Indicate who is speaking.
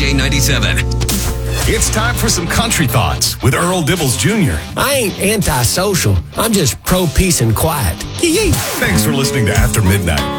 Speaker 1: K97.
Speaker 2: It's time for some country thoughts with Earl Dibbles Jr.
Speaker 3: I ain't antisocial. I'm just pro-peace and quiet. Yee-yee.
Speaker 2: Thanks for listening to After Midnight.